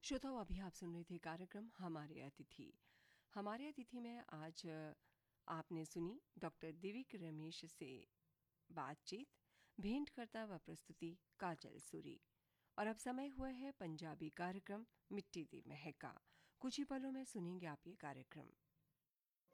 श्रोताओं, अभी आप सुन रहे थे कार्यक्रम हमारे अतिथि में आज आपने सुनी डॉक्टर दिविक रमेश से बातचीत। भेंटकर्ता व प्रस्तुति काजल सूरी। और अब समय हुआ है पंजाबी कार्यक्रम मिट्टी दी महका। कुछ ही पलों में सुनेंगे आप ये कार्यक्रम।